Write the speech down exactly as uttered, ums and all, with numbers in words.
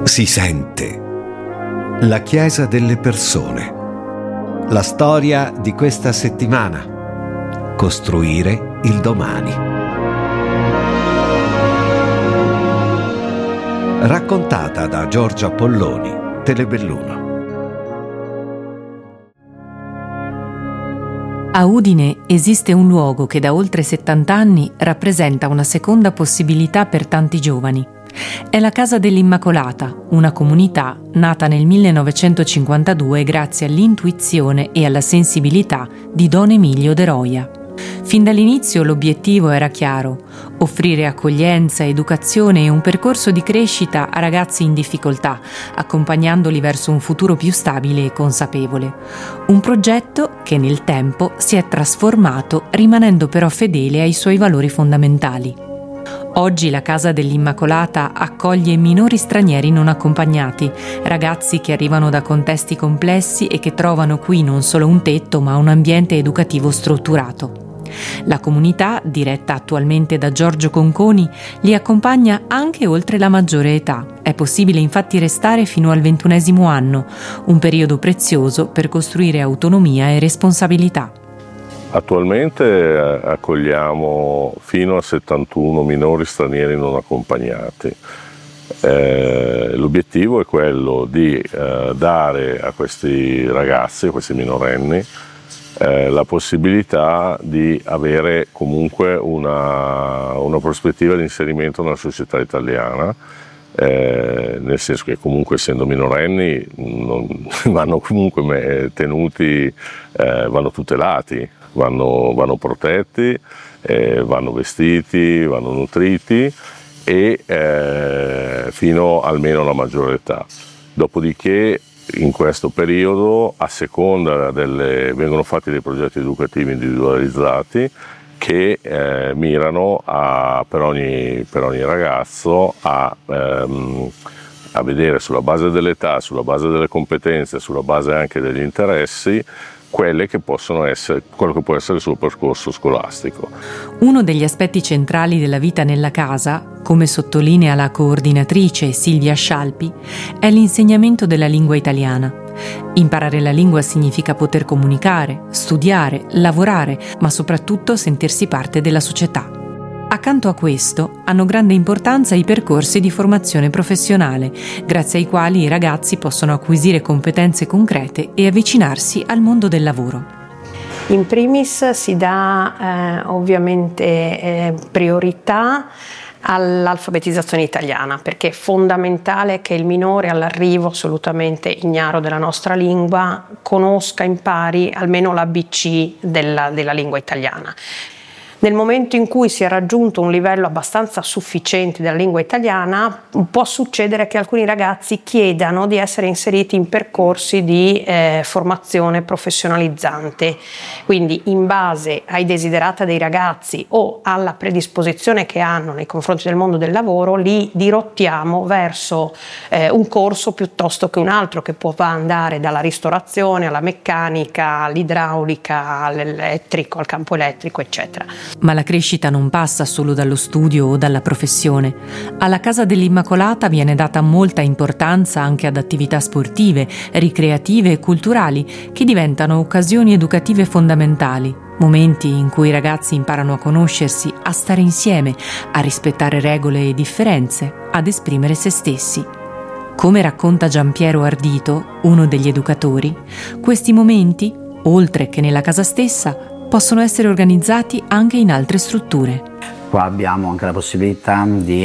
Si sente. La Chiesa delle persone. La storia di questa settimana. Costruire il domani. Raccontata da Giorgia Polloni, Telebelluno. A Udine esiste un luogo che da oltre settanta anni rappresenta una seconda possibilità per tanti giovani. È la Casa dell'Immacolata, una comunità nata nel millenovecentocinquantadue grazie all'intuizione e alla sensibilità di Don Emilio De Roia. Fin dall'inizio l'obiettivo era chiaro: offrire accoglienza, educazione e un percorso di crescita a ragazzi in difficoltà, accompagnandoli verso un futuro più stabile e consapevole. Un progetto che nel tempo si è trasformato, rimanendo però fedele ai suoi valori fondamentali. Oggi la Casa dell'Immacolata accoglie minori stranieri non accompagnati, ragazzi che arrivano da contesti complessi e che trovano qui non solo un tetto ma un ambiente educativo strutturato. La comunità, diretta attualmente da Giorgio Conconi, li accompagna anche oltre la maggiore età. È possibile infatti restare fino al ventunesimo anno, un periodo prezioso per costruire autonomia e responsabilità. Attualmente accogliamo fino a settantuno minori stranieri non accompagnati. Eh, l'obiettivo è quello di eh, dare a questi ragazzi, a questi minorenni, eh, la possibilità di avere comunque una, una prospettiva di inserimento nella società italiana, eh, nel senso che comunque essendo minorenni non, vanno comunque tenuti, eh, vanno tutelati. Vanno, vanno protetti, eh, vanno vestiti, vanno nutriti e eh, fino almeno alla maggiore età. Dopodiché in questo periodo a seconda delle, vengono fatti dei progetti educativi individualizzati che eh, mirano a, per, ogni, per ogni ragazzo a, ehm, a vedere sulla base dell'età, sulla base delle competenze, sulla base anche degli interessi, quelle che possono essere, quello che può essere il suo percorso scolastico. Uno degli aspetti centrali della vita nella casa, come sottolinea la coordinatrice Silvia Scialpi, è l'insegnamento della lingua italiana. Imparare la lingua significa poter comunicare, studiare, lavorare, ma soprattutto sentirsi parte della società. Accanto a questo hanno grande importanza i percorsi di formazione professionale, grazie ai quali i ragazzi possono acquisire competenze concrete e avvicinarsi al mondo del lavoro. In primis si dà eh, ovviamente eh, priorità all'alfabetizzazione italiana, perché è fondamentale che il minore all'arrivo, assolutamente ignaro della nostra lingua, conosca, impari almeno l'A B C della, della lingua italiana. Nel momento in cui si è raggiunto un livello abbastanza sufficiente della lingua italiana, può succedere che alcuni ragazzi chiedano di essere inseriti in percorsi di eh, formazione professionalizzante. Quindi in base ai desiderata dei ragazzi o alla predisposizione che hanno nei confronti del mondo del lavoro, li dirottiamo verso eh, un corso piuttosto che un altro, che può andare dalla ristorazione alla meccanica, all'idraulica, all'elettrico, al campo elettrico, eccetera. Ma la crescita non passa solo dallo studio o dalla professione. Alla Casa dell'Immacolata viene data molta importanza anche ad attività sportive, ricreative e culturali che diventano occasioni educative fondamentali, momenti in cui i ragazzi imparano a conoscersi, a stare insieme, a rispettare regole e differenze, ad esprimere se stessi. Come racconta Giampiero Ardito, uno degli educatori, questi momenti, oltre che nella casa stessa, possono essere organizzati anche in altre strutture. Qua abbiamo anche la possibilità di